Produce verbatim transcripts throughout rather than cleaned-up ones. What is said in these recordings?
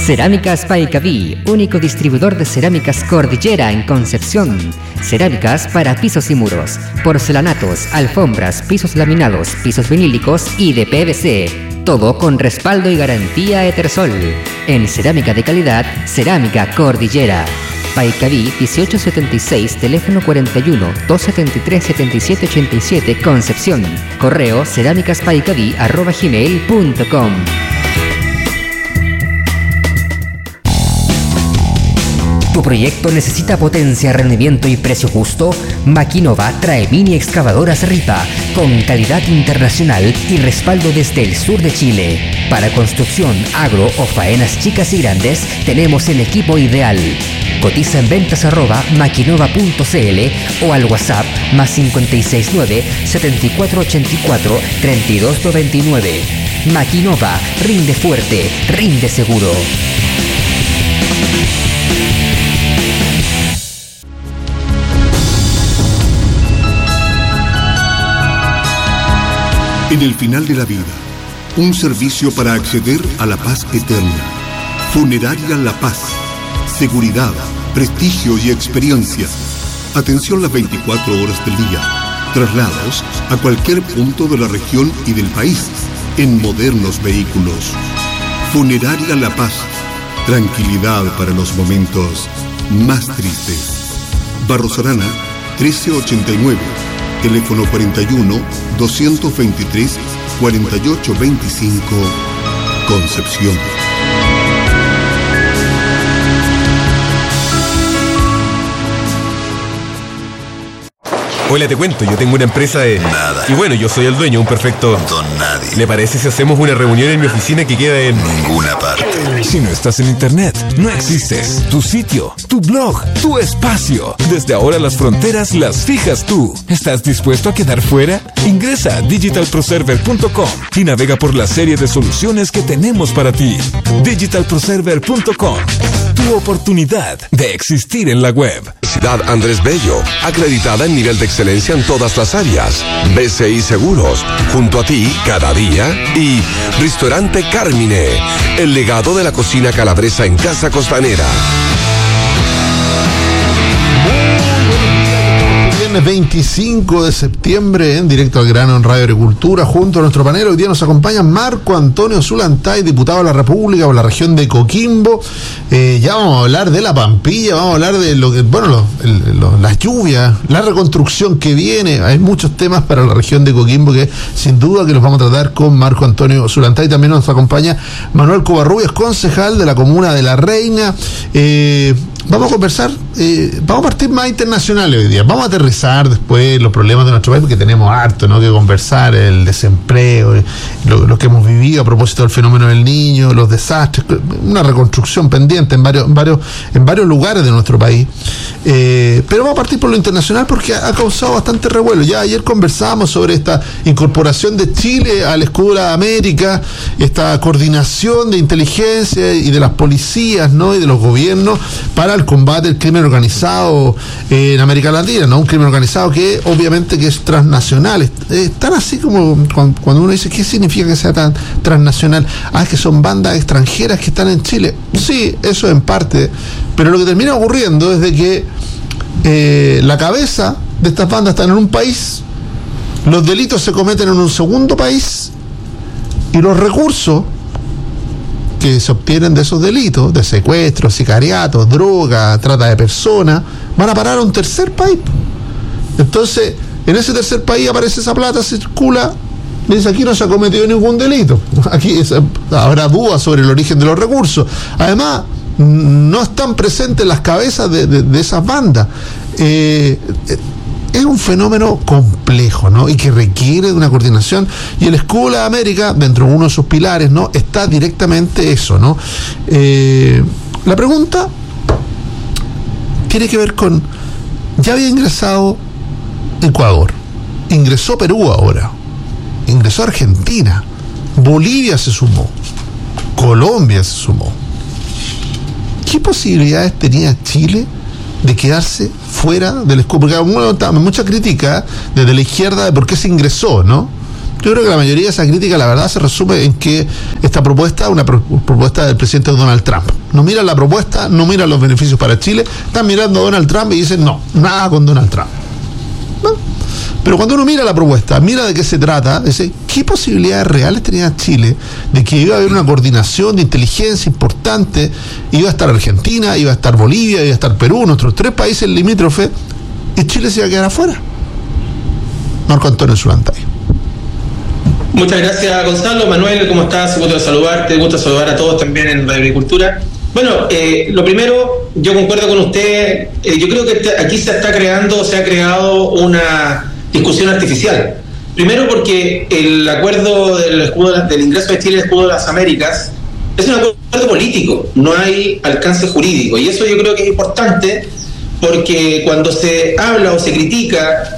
Cerámicas Paicaví, único distribuidor de cerámicas Cordillera en Concepción. Cerámicas para pisos y muros, porcelanatos, alfombras, pisos laminados, pisos vinílicos y de P V C. Todo con respaldo y garantía Etersol. En cerámica de calidad, Cerámica Cordillera. Paicaví dieciocho setenta y seis, teléfono cuarenta y uno, doscientos setenta y tres, setenta y siete ochenta y siete, Concepción. Correo cerámicaspaicaví arroba gmail punto com. ¿Tu proyecto necesita potencia, rendimiento y precio justo? Maquinova trae mini excavadoras Ripa con calidad internacional y respaldo desde el sur de Chile. Para construcción, agro o faenas chicas y grandes, tenemos el equipo ideal. Cotiza en ventas arroba maquinova punto cl o al WhatsApp más cinco seis nueve, setenta y cuatro ochenta y cuatro, treinta y dos noventa y nueve. Maquinova, rinde fuerte, rinde seguro. En el final de la vida, un servicio para acceder a la paz eterna. Funeraria La Paz. Seguridad, prestigio y experiencia. Atención las veinticuatro horas del día. Traslados a cualquier punto de la región y del país en modernos vehículos. Funeraria La Paz. Tranquilidad para los momentos más tristes. Barros Arana, trece ochenta y nueve. Teléfono cuarenta y uno, doscientos veintitrés, cuarenta y ocho veinticinco, Concepción. Hola, te cuento, yo tengo una empresa de... Nada. Y bueno, yo soy el dueño, un perfecto... Don nadie. ¿Le parece si hacemos una reunión en mi oficina que queda en... Ninguna parte. Si no estás en internet, no existes. Tu sitio, tu blog, tu espacio. Desde ahora las fronteras las fijas tú. ¿Estás dispuesto a quedar fuera? Ingresa a digital pro server punto com y navega por la serie de soluciones que tenemos para ti. digital pro server punto com. Tu oportunidad de existir en la web. Universidad Andrés Bello, acreditada en nivel de excelencia en todas las áreas. B C I Seguros, junto a ti cada día. Y Restaurante Carmine, el legado de la cocina calabresa en Casa Costanera. veinticinco de septiembre, en directo al grano en Radio Agricultura, junto a nuestro panel. Hoy día nos acompaña Marco Antonio Zulantay, diputado de la República por la región de Coquimbo. Eh, ya vamos a hablar de la Pampilla, vamos a hablar de lo que, bueno, lo, el, lo, las lluvias, la reconstrucción que viene. Hay muchos temas para la región de Coquimbo que sin duda que los vamos a tratar con Marco Antonio Zulantay. También nos acompaña Manuel Covarrubias, concejal de la comuna de La Reina. Eh, Vamos a conversar, eh, vamos a partir más internacionales hoy día, vamos a aterrizar después los problemas de nuestro país, porque tenemos harto, ¿no?, que conversar, el desempleo, lo, lo que hemos vivido a propósito del fenómeno del Niño, los desastres, una reconstrucción pendiente en varios, en varios, en varios lugares de nuestro país. Eh, pero vamos a partir por lo internacional porque ha, ha causado bastante revuelo. Ya ayer conversamos sobre esta incorporación de Chile al escudo de América, esta coordinación de inteligencia y de las policías, ¿no?, y de los gobiernos para el combate del crimen organizado eh, en América Latina, ¿no? Un crimen organizado que obviamente que es transnacional. Es, es tan así como cuando, cuando uno dice, ¿qué significa que sea tan transnacional? Ah, es que son bandas extranjeras que están en Chile. Sí, eso en parte, pero lo que termina ocurriendo es de que eh, la cabeza de estas bandas están en un país, los delitos se cometen en un segundo país y los recursos que se obtienen de esos delitos, de secuestros, sicariatos, droga, trata de personas, van a parar a un tercer país. Entonces, en ese tercer país aparece esa plata, circula, dice, aquí no se ha cometido ningún delito, aquí es, habrá dudas sobre el origen de los recursos. Además, no están presentes las cabezas de, de, de esas bandas. Eh, Es un fenómeno complejo, ¿no?, y que requiere de una coordinación, y el escudo de América, dentro de uno de sus pilares, ¿no?, está directamente eso, ¿no? Eh, la pregunta tiene que ver con, ya había ingresado Ecuador, ingresó Perú ahora, ingresó Argentina, Bolivia se sumó, Colombia se sumó. ¿Qué posibilidades tenía Chile de quedarse fuera del escudo? Porque hubo mucha crítica desde la izquierda de por qué se ingresó, ¿no? Yo creo que la mayoría de esa crítica, la verdad, se resume en que esta propuesta es una pro- propuesta del presidente Donald Trump. No miran la propuesta, no miran los beneficios para Chile, están mirando a Donald Trump y dicen, no, nada con Donald Trump. ¿No? Pero cuando uno mira la propuesta, mira de qué se trata, dice, ¿qué posibilidades reales tenía Chile de que iba a haber una coordinación de inteligencia importante? Iba a estar Argentina, iba a estar Bolivia, iba a estar Perú, nuestros tres países limítrofes, y Chile se iba a quedar afuera. Marco Antonio Zulantay. Muchas gracias, Gonzalo. Manuel, ¿cómo estás? Gusto de saludarte, gusto de saludar a todos también en Radio Agricultura. Bueno, eh, lo primero, yo concuerdo con usted, eh, yo creo que te, aquí se está creando, se ha creado una discusión artificial. Primero porque el acuerdo del, escudo, del ingreso de Chile al escudo de las Américas es un acuerdo político, no hay alcance jurídico, y eso yo creo que es importante porque cuando se habla o se critica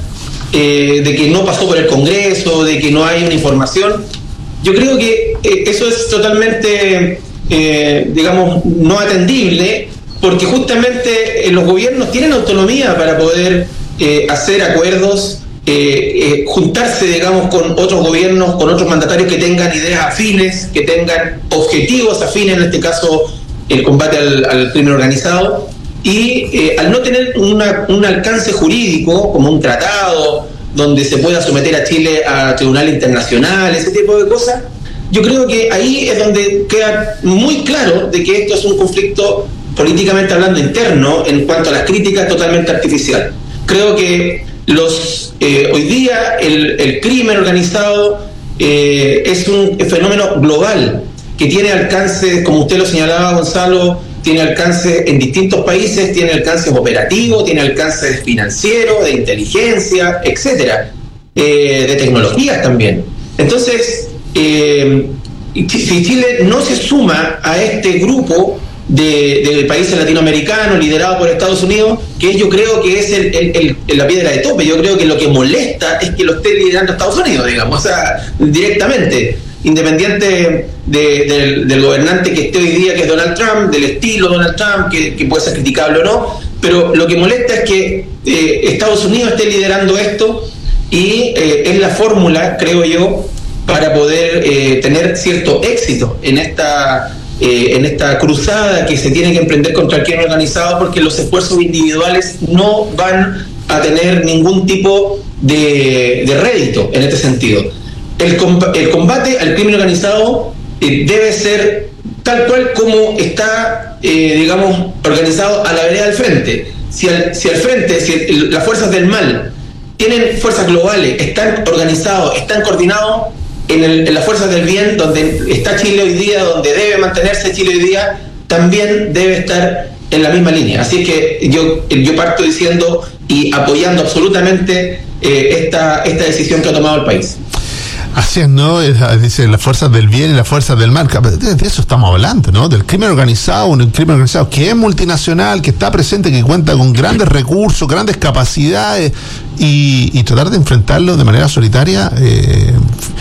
Eh, de que no pasó por el Congreso, de que no hay una información, yo creo que eh, eso es totalmente, eh, digamos, no atendible, porque justamente eh, los gobiernos tienen autonomía para poder eh, hacer acuerdos, eh, eh, juntarse, digamos, con otros gobiernos, con otros mandatarios que tengan ideas afines, que tengan objetivos afines, en este caso el combate al, al crimen organizado. Y eh, al no tener una, un alcance jurídico, como un tratado donde se pueda someter a Chile a tribunal internacional, ese tipo de cosas, yo creo que ahí es donde queda muy claro de que esto es un conflicto políticamente hablando interno en cuanto a las críticas totalmente artificial. Creo que los eh, hoy día el, el crimen organizado eh, es un fenómeno global que tiene alcance, como usted lo señalaba, Gonzalo, tiene alcance en distintos países, tiene alcance operativo, tiene alcance financiero, de inteligencia, etcétera, eh, de tecnologías también. Entonces, eh, si Chile no se suma a este grupo de, de países latinoamericanos liderado por Estados Unidos, que yo creo que es el, el, el, la piedra de tope, yo creo que lo que molesta es que lo esté liderando Estados Unidos, digamos, o sea, directamente. Independiente de, de, del gobernante que esté hoy día, que es Donald Trump, del estilo Donald Trump, que, que puede ser criticable o no, pero lo que molesta es que eh, Estados Unidos esté liderando esto y eh, es la fórmula, creo yo, para poder eh, tener cierto éxito en esta, eh, en esta cruzada que se tiene que emprender contra el crimen organizado, porque los esfuerzos individuales no van a tener ningún tipo de, de rédito en este sentido. El, el combate al crimen organizado eh, debe ser tal cual como está, eh, digamos, organizado a la vereda del frente. Si al, si al frente, si el, las fuerzas del mal tienen fuerzas globales, están organizados, están coordinados en, el, en las fuerzas del bien, donde está Chile hoy día, donde debe mantenerse Chile hoy día, también debe estar en la misma línea. Así que yo, yo parto diciendo y apoyando absolutamente eh, esta, esta decisión que ha tomado el país. Así es, ¿no? Dice las fuerzas del bien y las fuerzas del mal. De eso estamos hablando, ¿no? Del crimen organizado, un crimen organizado que es multinacional, que está presente, que cuenta con grandes recursos, grandes capacidades, y, y tratar de enfrentarlo de manera solitaria. Eh,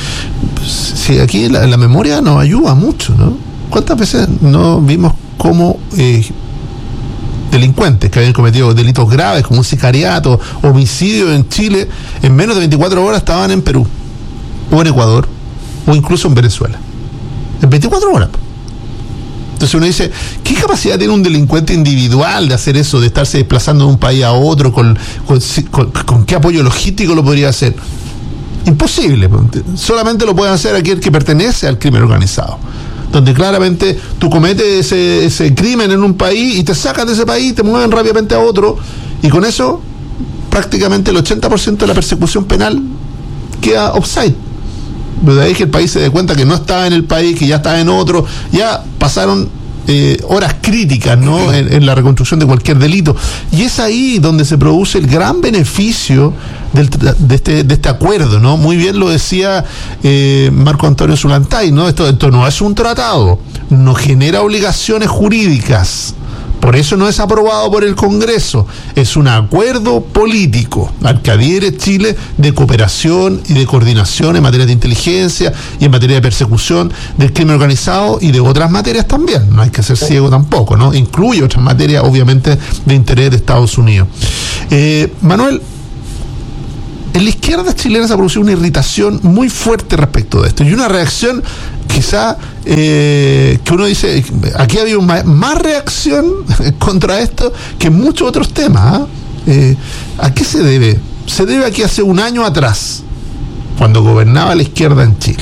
sí, aquí la, la memoria nos ayuda mucho, ¿no? ¿Cuántas veces no vimos cómo eh, delincuentes que habían cometido delitos graves, como un sicariato, homicidio en Chile, en menos de veinticuatro horas estaban en Perú, o en Ecuador, o incluso en Venezuela? En veinticuatro horas. Entonces uno dice, ¿qué capacidad tiene un delincuente individual de hacer eso, de estarse desplazando de un país a otro? ¿Con, con, con, con qué apoyo logístico lo podría hacer? Imposible. Solamente lo puede hacer aquel que pertenece al crimen organizado, donde claramente tú cometes ese, ese crimen en un país y te sacan de ese país, te mueven rápidamente a otro, y con eso prácticamente el ochenta por ciento de la persecución penal queda offside. De ahí que el país se dé cuenta que no estaba en el país, que ya estaba en otro, ya pasaron eh, horas críticas, ¿no? en, en la reconstrucción de cualquier delito, y es ahí donde se produce el gran beneficio del, de, este, de este acuerdo, ¿no? Muy bien lo decía eh, Marco Antonio Zulantay, ¿no? Esto, esto no es un tratado, no genera obligaciones jurídicas, por eso no es aprobado por el Congreso, es un acuerdo político al que adhiere Chile, de cooperación y de coordinación en materia de inteligencia y en materia de persecución del crimen organizado y de otras materias también, no hay que ser ciego tampoco, ¿no? Incluye otras materias obviamente de interés de Estados Unidos. Eh, Manuel, en la izquierda chilena se ha producido una irritación muy fuerte respecto de esto y una reacción quizá eh, que uno dice, aquí ha habido más, más reacción contra esto que en muchos otros temas. ¿eh? Eh, ¿A qué se debe? Se debe a que hace un año atrás, cuando gobernaba la izquierda en Chile,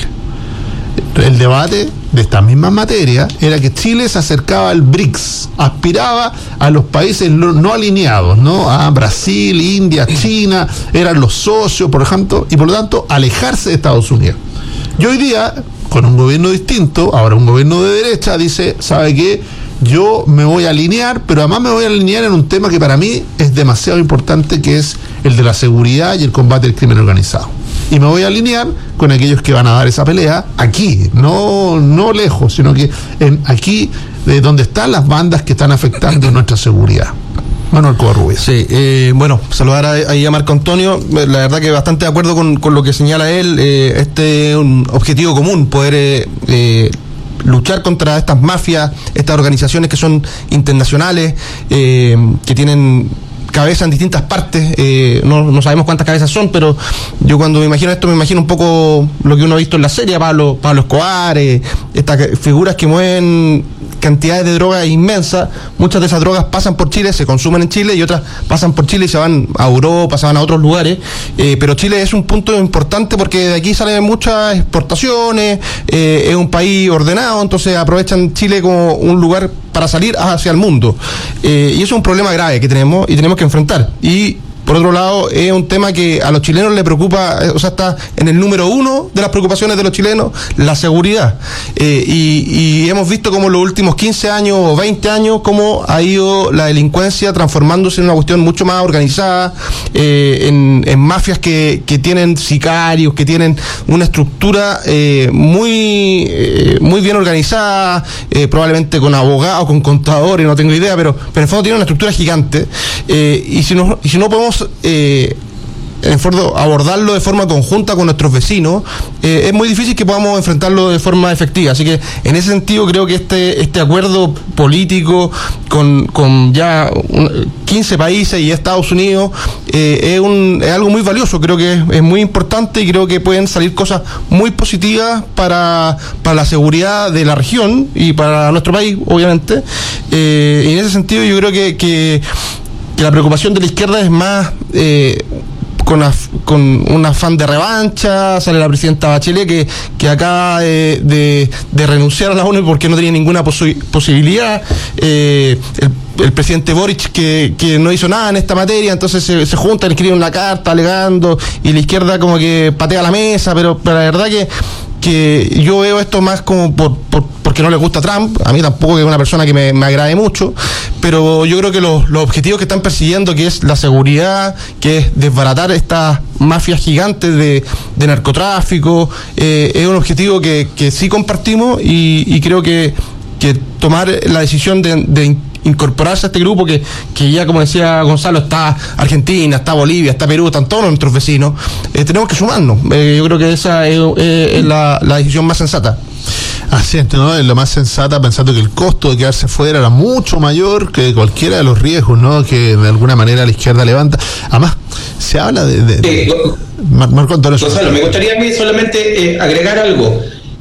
el debate de estas mismas materias era que Chile se acercaba al BRICS, aspiraba a los países no alineados, ¿no? A Brasil, India, China, eran los socios, por ejemplo, y por lo tanto alejarse de Estados Unidos. Y hoy día, con un gobierno distinto, ahora un gobierno de derecha, dice, ¿sabe qué? Yo me voy a alinear, pero además me voy a alinear en un tema que para mí es demasiado importante, que es el de la seguridad y el combate al crimen organizado. Y me voy a alinear con aquellos que van a dar esa pelea aquí, no, no lejos, sino que en, aquí, de donde están las bandas que están afectando nuestra seguridad. Manuel Covarrubias. Sí, eh, bueno, saludar ahí a Marco Antonio. La verdad que bastante de acuerdo con, con lo que señala él. Eh, este es un objetivo común, poder eh, eh, luchar contra estas mafias, estas organizaciones que son internacionales, eh, que tienen cabeza en distintas partes, eh, no, no sabemos cuántas cabezas son, pero yo cuando me imagino esto me imagino un poco lo que uno ha visto en la serie, Pablo, Pablo Escobar, eh, estas figuras que mueven cantidades de drogas inmensas. Muchas de esas drogas pasan por Chile, se consumen en Chile, y otras pasan por Chile y se van a Europa, se van a otros lugares, eh, pero Chile es un punto importante porque de aquí salen muchas exportaciones, eh, es un país ordenado, entonces aprovechan Chile como un lugar para salir hacia el mundo, eh, y eso es un problema grave que tenemos y tenemos que enfrentar. Y por otro lado, es un tema que a los chilenos les preocupa, o sea, está en el número uno de las preocupaciones de los chilenos, la seguridad. Eh, y, y hemos visto como en los últimos quince años o veinte años, cómo ha ido la delincuencia transformándose en una cuestión mucho más organizada, eh, en, en mafias que, que tienen sicarios, que tienen una estructura eh, muy, eh, muy bien organizada, eh, probablemente con abogados, con contadores, no tengo idea, pero, pero en el fondo tiene una estructura gigante. Eh, y si no, y si no podemos Eh, en el fondo abordarlo de forma conjunta con nuestros vecinos, eh, es muy difícil que podamos enfrentarlo de forma efectiva. Así que en ese sentido creo que este este acuerdo político con, con ya quince países y Estados Unidos eh, es, un, es algo muy valioso, creo que es, es muy importante, y creo que pueden salir cosas muy positivas para, para la seguridad de la región y para nuestro país, obviamente. Eh, y en ese sentido yo creo que, que que la preocupación de la izquierda es más eh, con, af, con un afán de revancha. Sale la presidenta Bachelet que, que acaba de, de, de renunciar a la ONU porque no tenía ninguna posi- posibilidad. Eh, el, el presidente Boric que, que no hizo nada en esta materia, entonces se, se juntan, escriben una carta alegando, y la izquierda como que patea la mesa, pero, pero la verdad que que yo veo esto más como por, por porque no le gusta Trump. A mí tampoco, que es una persona que me, me agrade mucho, pero yo creo que los, los objetivos que están persiguiendo, que es la seguridad, que es desbaratar estas mafias gigantes de, de narcotráfico, eh, es un objetivo que, que sí compartimos, y, y creo que, que tomar la decisión de, de incorporarse a este grupo, que, que ya, como decía Gonzalo, está Argentina, está Bolivia, está Perú, están todos nuestros vecinos, eh, tenemos que sumarnos. Eh, yo creo que esa es, es, es la, la decisión más sensata. Así es, ¿no? Es lo más sensata, pensando que el costo de quedarse fuera era mucho mayor que cualquiera de los riesgos, ¿no?, que de alguna manera la izquierda levanta. Además, se habla de... de, de eh, Mar- Marco Antonio. Gonzalo, me gustaría a mí solamente eh, agregar algo.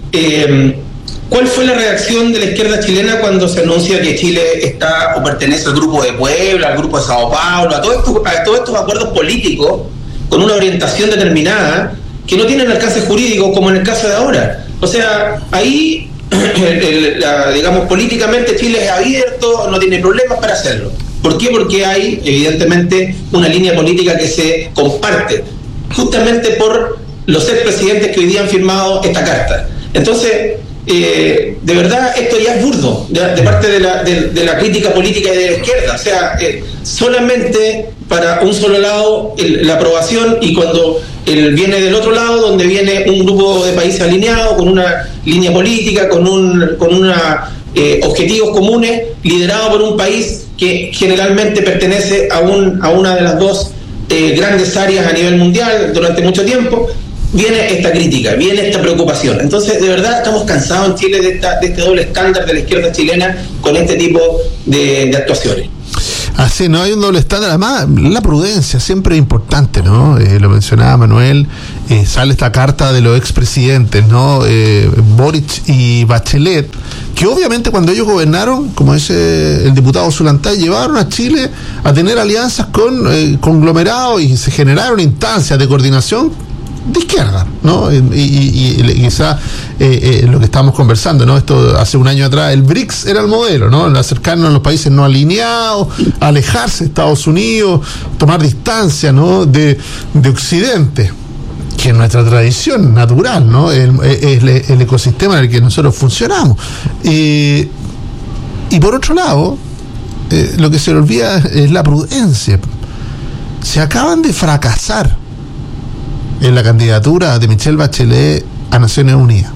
Eh, ¿Cuál fue la reacción de la izquierda chilena cuando se anuncia que Chile está o pertenece al Grupo de Puebla, al Grupo de Sao Paulo, a todos estos, a todos estos acuerdos políticos con una orientación determinada que no tienen alcance jurídico, como en el caso de ahora? O sea, ahí, el, el, la, digamos, políticamente Chile es abierto, no tiene problemas para hacerlo. ¿Por qué? Porque hay, evidentemente, una línea política que se comparte, justamente por los expresidentes que hoy día han firmado esta carta. Entonces, Eh, de verdad, esto ya es burdo de, de parte de la, de, de la crítica política y de la izquierda. O sea, eh, solamente para un solo lado el, la aprobación, y cuando el, viene del otro lado, donde viene un grupo de países alineados con una línea política, con un con una eh, objetivos comunes, liderado por un país que generalmente pertenece a un a una de las dos eh, grandes áreas a nivel mundial durante mucho tiempo. Viene esta crítica, viene esta preocupación. Entonces, de verdad, estamos cansados en Chile de, esta, de este doble estándar de la izquierda chilena con este tipo de, de actuaciones. Así, no hay un doble estándar. Además, la prudencia siempre es importante, ¿no? Eh, lo mencionaba Manuel, eh, sale esta carta de los expresidentes, ¿no? Eh, Boric y Bachelet, que obviamente cuando ellos gobernaron, como dice el diputado Zulantay, llevaron a Chile a tener alianzas con eh, conglomerados y se generaron instancias de coordinación de izquierda, ¿no? Y, y, y quizá eh, eh, lo que estábamos conversando, ¿no? Esto hace un año atrás, el B R I C S era el modelo, ¿no? El acercarnos a los países no alineados, alejarse de Estados Unidos, tomar distancia, ¿no? De, de Occidente, que es nuestra tradición natural, ¿no? El, el, el ecosistema en el que nosotros funcionamos. Eh, y por otro lado, eh, lo que se le olvida es la prudencia. Se acaban de fracasar en la candidatura de Michelle Bachelet a Naciones Unidas.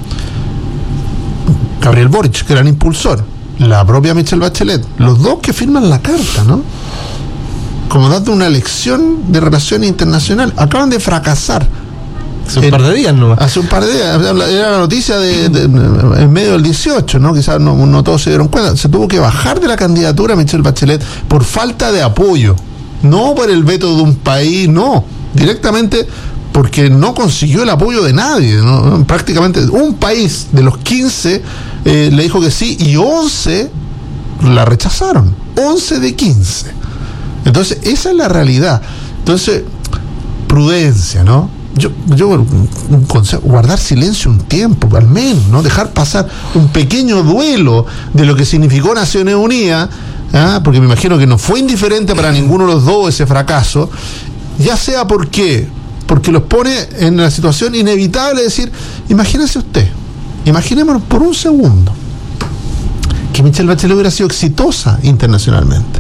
Gabriel Boric, que era el impulsor, la propia Michelle Bachelet, los dos que firman la carta, ¿no? Como dando una lección de relaciones internacionales, acaban de fracasar. Hace un en, par de días nomás. Hace un par de días, era la noticia de, de, de en medio del dieciocho, ¿no? Quizás no, no todos se dieron cuenta. Se tuvo que bajar de la candidatura Michelle Bachelet por falta de apoyo, no por el veto de un país, no, directamente porque no consiguió el apoyo de nadie, ¿no? Prácticamente un país de los quince eh, le dijo que sí y once la rechazaron, once de quince. Entonces esa es la realidad. Entonces, prudencia, ¿no? Yo, yo un consejo, guardar silencio un tiempo, al menos, ¿no? Dejar pasar un pequeño duelo de lo que significó Naciones Unidas, ¿ah? Porque me imagino que no fue indiferente para ninguno de los dos ese fracaso, ya sea porque porque los pone en la situación inevitable de decir, imagínese usted, imaginémonos por un segundo que Michelle Bachelet hubiera sido exitosa internacionalmente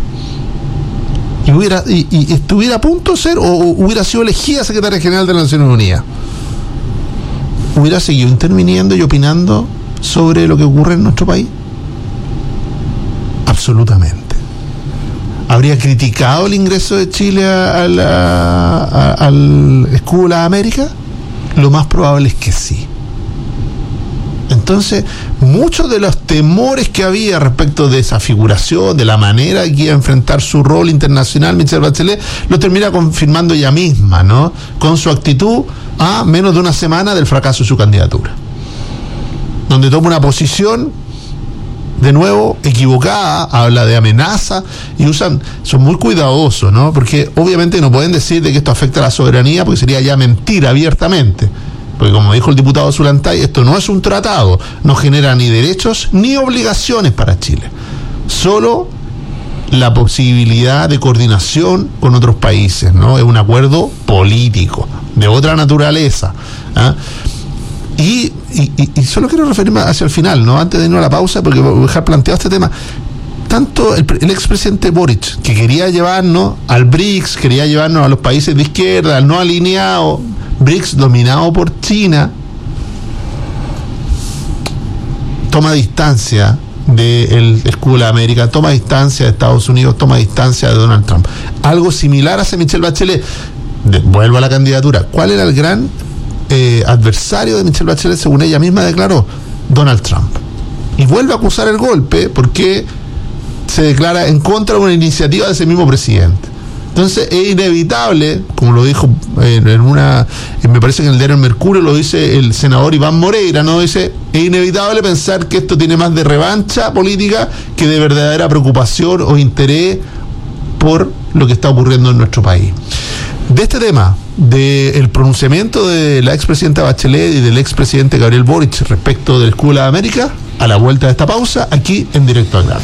y hubiera y, y estuviera a punto de ser o, o hubiera sido elegida secretaria general de las Naciones Unidas, hubiera seguido interviniendo y opinando sobre lo que ocurre en nuestro país. Absolutamente. ¿Habría criticado el ingreso de Chile a, a la, a, al escudo de las Américas? Lo más probable es que sí. Entonces, muchos de los temores que había respecto de esa figuración, de la manera que iba a enfrentar su rol internacional Michelle Bachelet, lo termina confirmando ella misma, ¿no? Con su actitud a menos de una semana del fracaso de su candidatura, donde toma una posición de nuevo equivocada, habla de amenaza y usan, son muy cuidadosos, ¿no? Porque obviamente no pueden decir de que esto afecta a la soberanía, porque sería ya mentira abiertamente, porque como dijo el diputado Zulantay, esto no es un tratado, no genera ni derechos ni obligaciones para Chile, solo la posibilidad de coordinación con otros países, ¿no? Es un acuerdo político de otra naturaleza, ¿ah? Y, y, y solo quiero referirme hacia el final, ¿no? Antes de irnos a la pausa, porque voy a dejar planteado este tema. Tanto el, el expresidente Boric, que quería llevarnos al B R I C S, quería llevarnos a los países de izquierda, al no alineado, B R I C S dominado por China, toma distancia del escudo de la América, toma distancia de Estados Unidos, toma distancia de Donald Trump. Algo similar hace Michelle Bachelet. De, vuelvo a la candidatura. ¿Cuál era el gran Eh, adversario de Michelle Bachelet? Según ella misma declaró, Donald Trump, y vuelve a acusar el golpe porque se declara en contra de una iniciativa de ese mismo presidente. Entonces es inevitable, como lo dijo en, en una, me parece que en el diario Mercurio lo dice el senador Iván Moreira, ¿no? Dice, es inevitable pensar que esto tiene más de revancha política que de verdadera preocupación o interés por lo que está ocurriendo en nuestro país. De este tema, del pronunciamiento de la expresidenta Bachelet y del expresidente Gabriel Boric respecto del escudo de la América, a la vuelta de esta pausa, aquí en Directo al Grano.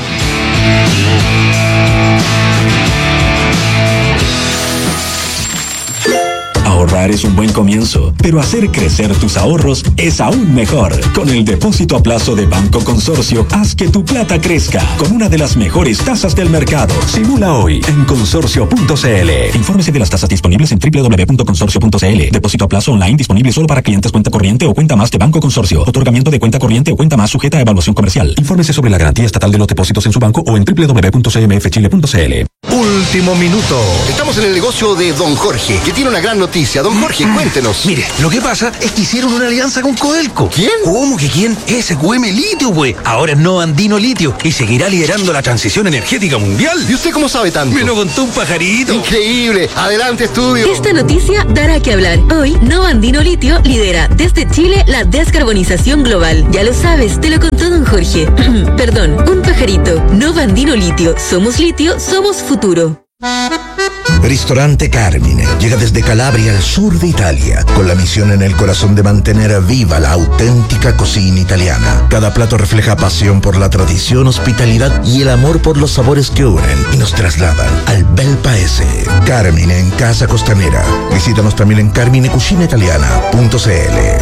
Ahorrar es un buen comienzo, pero hacer crecer tus ahorros es aún mejor. Con el depósito a plazo de Banco Consorcio, haz que tu plata crezca con una de las mejores tasas del mercado. Simula hoy en consorcio punto c l. Infórmese de las tasas disponibles en doble u doble u doble u punto consorcio punto c l. Depósito a plazo online disponible solo para clientes cuenta corriente o cuenta más de Banco Consorcio. Otorgamiento de cuenta corriente o cuenta más sujeta a evaluación comercial. Infórmese sobre la garantía estatal de los depósitos en su banco o en doble u doble u doble u punto c m f chile punto c l. Un último minuto. Estamos en el negocio de Don Jorge, que tiene una gran noticia. Don Jorge, cuéntenos. Mire, lo que pasa es que hicieron una alianza con Codelco. ¿Quién? ¿Cómo que quién? S Q M Litio, güey. Ahora es Nova Andino Litio y seguirá liderando la transición energética mundial. ¿Y usted cómo sabe tanto? Me lo contó un pajarito. Increíble. Adelante, estudio. Esta noticia dará que hablar. Hoy, Nova Andino Litio lidera desde Chile la descarbonización global. Ya lo sabes, te lo contó Don Jorge. Perdón, un pajarito. Nova Andino Litio. Somos litio, somos futuro. Ristorante Carmine llega desde Calabria al sur de Italia, con la misión en el corazón de mantener viva la auténtica cocina italiana. Cada plato refleja pasión por la tradición, hospitalidad y el amor por los sabores que unen y nos trasladan al bel paese. Carmine en Casa Costanera. Visítanos también en carmine cucina italiana punto c l.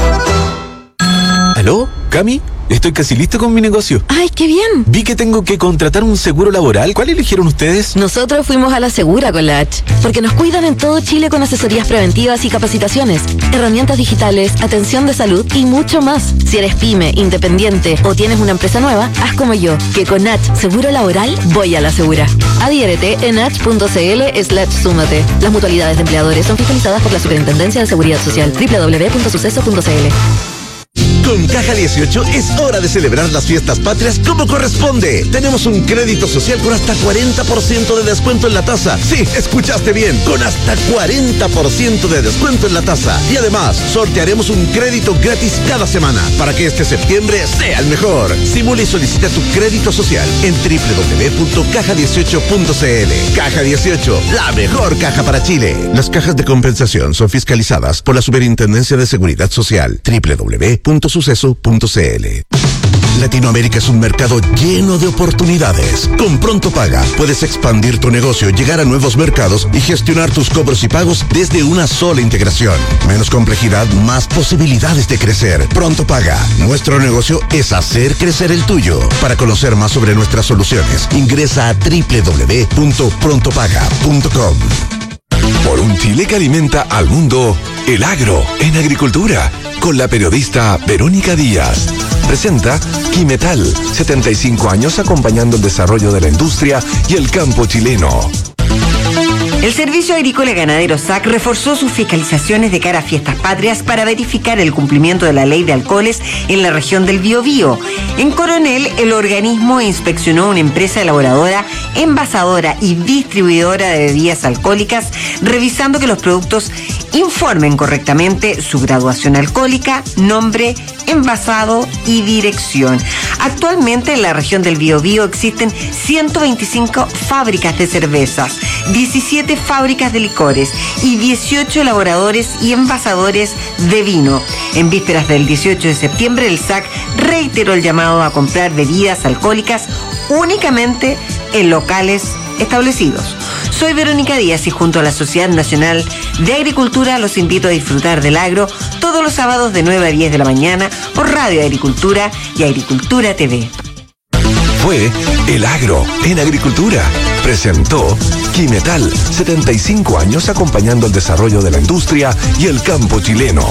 ¿Aló, Cami? Estoy casi listo con mi negocio. ¡Ay, qué bien! Vi que tengo que contratar un seguro laboral. ¿Cuál eligieron ustedes? Nosotros fuimos a la Segura con la H, porque nos cuidan en todo Chile con asesorías preventivas y capacitaciones, herramientas digitales, atención de salud y mucho más. Si eres pyme, independiente o tienes una empresa nueva, haz como yo, que con H Seguro Laboral voy a la Segura. Adhiérete en h punto c l slash súmate. Las mutualidades de empleadores son fiscalizadas por la Superintendencia de Seguridad Social. doble u doble u doble u punto suceso punto c l. Con Caja dieciocho es hora de celebrar las fiestas patrias como corresponde. Tenemos un crédito social con hasta cuarenta por ciento de descuento en la tasa. Sí, escuchaste bien, con hasta cuarenta por ciento de descuento en la tasa. Y además, sortearemos un crédito gratis cada semana para que este septiembre sea el mejor. Simula y solicita tu crédito social en doble u doble u doble u punto caja dieciocho punto c l. Caja dieciocho, la mejor caja para Chile. Las cajas de compensación son fiscalizadas por la Superintendencia de Seguridad Social. doble u doble u doble u punto suceso punto c l. Latinoamérica es un mercado lleno de oportunidades. Con Pronto Paga puedes expandir tu negocio, llegar a nuevos mercados y gestionar tus cobros y pagos desde una sola integración. Menos complejidad, más posibilidades de crecer. Pronto Paga. Nuestro negocio es hacer crecer el tuyo. Para conocer más sobre nuestras soluciones, ingresa a doble u doble u doble u punto pronto paga punto com. Por un Chile que alimenta al mundo, el agro en agricultura, con la periodista Verónica Díaz. Presenta Quimetal, setenta y cinco años acompañando el desarrollo de la industria y el campo chileno. El Servicio Agrícola y Ganadero S A C reforzó sus fiscalizaciones de cara a fiestas patrias para verificar el cumplimiento de la ley de alcoholes en la región del Biobío. En Coronel, el organismo inspeccionó una empresa elaboradora, envasadora y distribuidora de bebidas alcohólicas, revisando que los productos informen correctamente su graduación alcohólica, nombre, envasado y dirección. Actualmente en la región del Biobío existen ciento veinticinco fábricas de cervezas, diecisiete fábricas de licores y dieciocho elaboradores y envasadores de vino. En vísperas del dieciocho de septiembre, el S A C reiteró el llamado a comprar bebidas alcohólicas únicamente en locales establecidos. Soy Verónica Díaz y junto a la Sociedad Nacional de Agricultura los invito a disfrutar del agro todos los sábados de nueve a diez de la mañana por Radio Agricultura y Agricultura T V. Fue El Agro en Agricultura. Presentó Quimetal, setenta y cinco años acompañando el desarrollo de la industria y el campo chileno.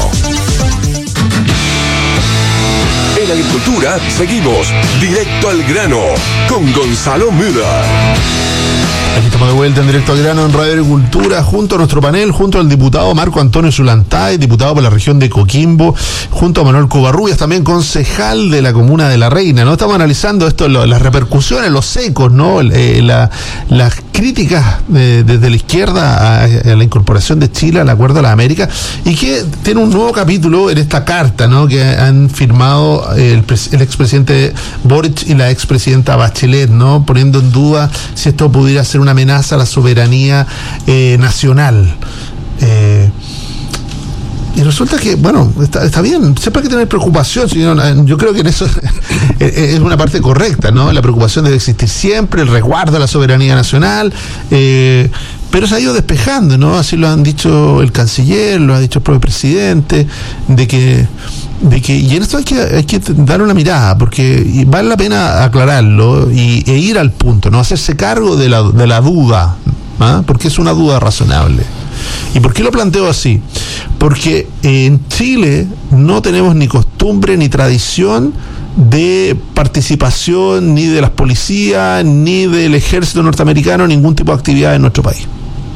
En Agricultura seguimos directo al grano con Gonzalo Müller. Aquí estamos de vuelta en Directo al Grano en Radio Agricultura, junto a nuestro panel, junto al diputado Marco Antonio Zulantay, diputado por la región de Coquimbo, junto a Manuel Covarrubias, también concejal de la comuna de La Reina, ¿no? Estamos analizando esto, lo, las repercusiones, los ecos, ¿no? Eh, la, las críticas eh, desde la izquierda a, a la incorporación de Chile al Acuerdo de la América, y que tiene un nuevo capítulo en esta carta, ¿no? Que han firmado el, el expresidente Boric y la expresidenta Bachelet, ¿no? Poniendo en duda si esto pudiera ser una amenaza a la soberanía eh, nacional. Eh, y resulta que, bueno, está, está bien, siempre hay que tener preocupación. Yo creo que en eso es una parte correcta, ¿no? La preocupación debe existir siempre, el resguardo de la soberanía nacional, eh, pero se ha ido despejando, ¿no? Así lo han dicho el canciller, lo ha dicho el propio presidente, de que de que y en esto hay que hay que dar una mirada, porque vale la pena aclararlo y, e ir al punto, no hacerse cargo de la, de la duda, ¿ah? Porque es una duda razonable. ¿Y por qué lo planteo así? Porque en Chile no tenemos ni costumbre ni tradición de participación ni de las policías ni del ejército norteamericano, ningún tipo de actividad en nuestro país.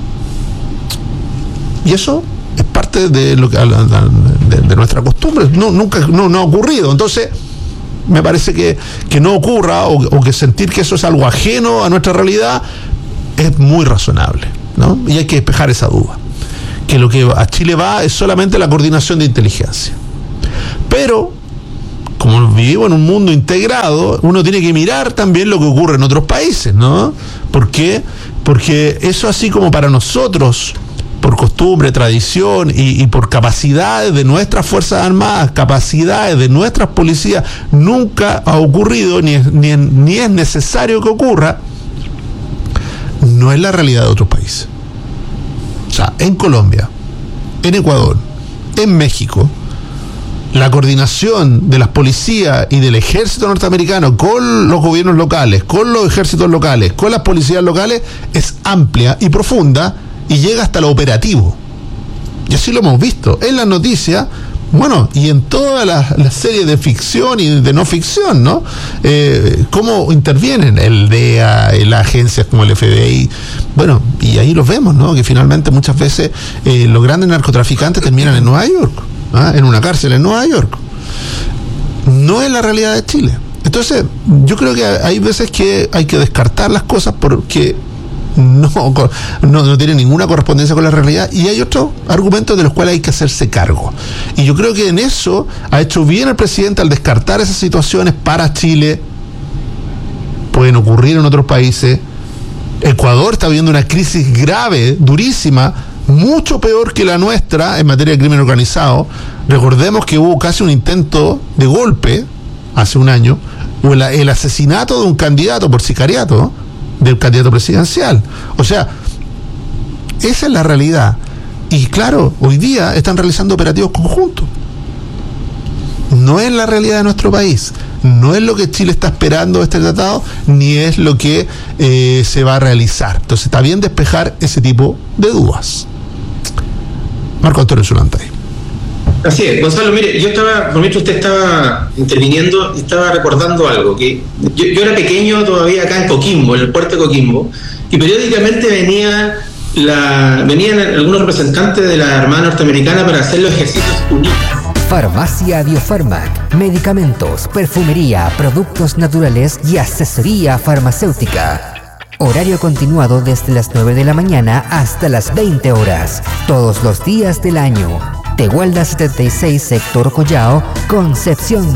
Y eso es parte de lo que de, de nuestra costumbre. No, nunca no, no ha ocurrido. Entonces, me parece que, que no ocurra o, o que sentir que eso es algo ajeno a nuestra realidad es muy razonable, ¿no? Y hay que despejar esa duda. Que lo que a Chile va es solamente la coordinación de inteligencia. Pero, como vivimos en un mundo integrado, uno tiene que mirar también lo que ocurre en otros países, ¿no? ¿Por qué? Porque eso, así como para nosotros, por costumbre, tradición y, y por capacidades de nuestras Fuerzas Armadas, capacidades de nuestras policías, nunca ha ocurrido ni es, ni, ni es necesario que ocurra, no es la realidad de otros países. O sea, en Colombia, en Ecuador, en México, la coordinación de las policías y del ejército norteamericano con los gobiernos locales, con los ejércitos locales, con las policías locales, es amplia y profunda y llega hasta lo operativo. Y así lo hemos visto en las noticias, bueno, y en todas las, las series de ficción y de no ficción, ¿no? Eh, cómo intervienen el D E A, las agencias como el F B I, bueno, y ahí los vemos, ¿no? Que finalmente muchas veces eh, los grandes narcotraficantes terminan en Nueva York, ¿ah? En una cárcel en Nueva York. No es la realidad de Chile. Entonces, yo creo que hay veces que hay que descartar las cosas porque No, no, no tiene ninguna correspondencia con la realidad, y hay otros argumentos de los cuales hay que hacerse cargo. Y yo creo que en eso ha hecho bien el presidente al descartar esas situaciones para Chile. Pueden ocurrir en otros países. Ecuador está viviendo una crisis grave, durísima, mucho peor que la nuestra en materia de crimen organizado. Recordemos que hubo casi un intento de golpe hace un año, o el, el asesinato de un candidato por sicariato, ¿no? Del candidato presidencial. O sea, esa es la realidad. Y claro, hoy día están realizando operativos conjuntos. No es la realidad de nuestro país, no es lo que Chile está esperando de este tratado, ni es lo que eh, se va a realizar. Entonces está bien despejar ese tipo de dudas. Marco Antonio Zulantay. Así es, Gonzalo, mire, yo estaba, por mientras usted estaba interviniendo, estaba recordando algo, que yo, yo era pequeño todavía acá en Coquimbo, en el puerto de Coquimbo, y periódicamente venía la, venían algunos representantes de la Armada Norteamericana para hacer los ejercicios unidos. Farmacia Biofarmac, medicamentos, perfumería, productos naturales y asesoría farmacéutica. Horario continuado desde las nueve de la mañana hasta las veinte horas, todos los días del año. Tehuelda setenta y seis, sector Collao, Concepción.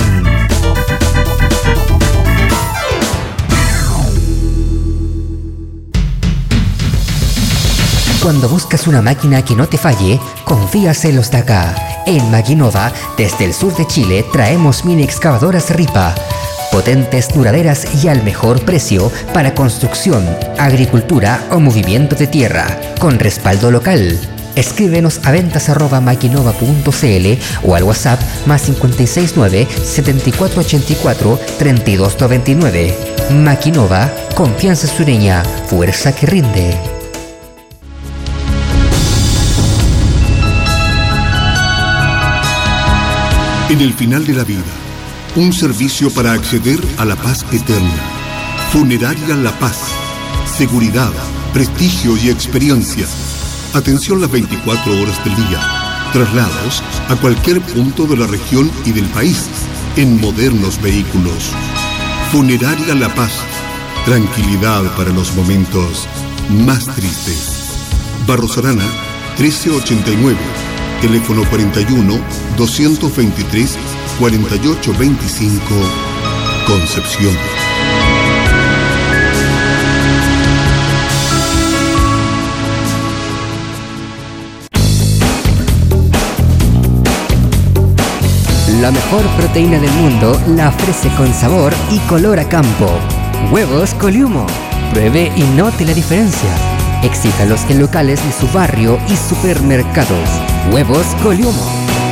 Cuando buscas una máquina que no te falle, confías en los de acá. En Maquinova, desde el sur de Chile, traemos mini excavadoras Ripa. Potentes, duraderas y al mejor precio para construcción, agricultura o movimiento de tierra, con respaldo local. Escríbenos a ventas arroba maquinova punto cl o al WhatsApp más cinco seis nueve, siete cuatro ocho cuatro, tres dos nueve nueve. Maquinova, confianza sureña, fuerza que rinde. En el final de la vida, un servicio para acceder a la paz eterna. Funeraria La Paz. Seguridad, prestigio y experiencia. Atención las veinticuatro horas del día. Traslados a cualquier punto de la región y del país en modernos vehículos. Funeraria La Paz. Tranquilidad para los momentos más tristes. Barros Arana, trece ochenta y nueve. Teléfono cuarenta y uno, doscientos veintitrés, cuarenta y ocho veinticinco. Concepción. La mejor proteína del mundo la ofrece con sabor y color a campo. Huevos Coliumo. Pruebe y note la diferencia. Exíjalos en locales de su barrio y supermercados. Huevos Coliumo.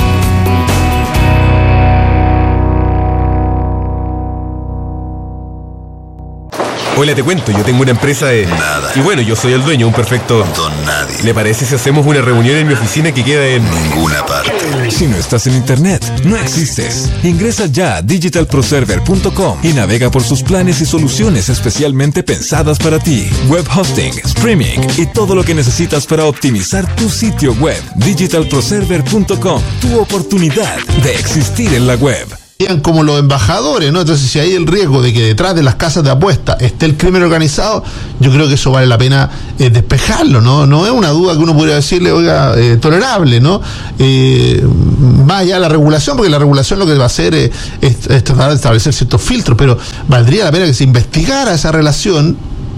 Hola, te cuento, yo tengo una empresa de... Nada. Y bueno, yo soy el dueño, un perfecto... Don nadie. ¿Le parece si hacemos una reunión en mi oficina que queda en... Ninguna parte. Si no estás en internet, no existes. Ingresa ya a digital pro server punto com y navega por sus planes y soluciones especialmente pensadas para ti. Web hosting, streaming y todo lo que necesitas para optimizar tu sitio web. digital pro server punto com, tu oportunidad de existir en la web. Como los embajadores, ¿no? Entonces, si hay el riesgo de que detrás de las casas de apuesta esté el crimen organizado, yo creo que eso vale la pena eh, despejarlo, ¿no? No es una duda que uno pudiera decirle, oiga, eh, tolerable, ¿no? Eh, más allá de la regulación, porque la regulación lo que va a hacer es, es, es tratar de establecer ciertos filtros, pero valdría la pena que se investigara esa relación,